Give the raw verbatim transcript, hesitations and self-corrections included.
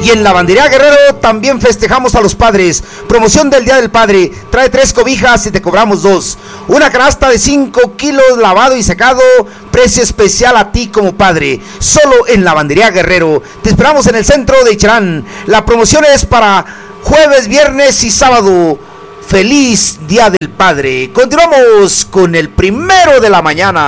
Y en Lavandería Guerrero también festejamos a los padres. Promoción del Día del Padre. Trae tres cobijas y te cobramos dos. Una canasta de cinco kilos lavado y secado. Precio especial a ti como padre. Solo en Lavandería Guerrero. Te esperamos en el centro de Icharán. La promoción es para jueves, viernes y sábado. Feliz Día del Padre. Continuamos con el primero de la mañana.